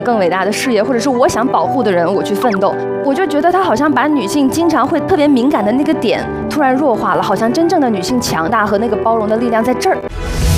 更伟大的事业，或者是我想保护的人，我去奋斗。我就觉得他好像把女性经常会特别敏感的那个点突然弱化了，好像真正的女性强大和那个包容的力量在这儿。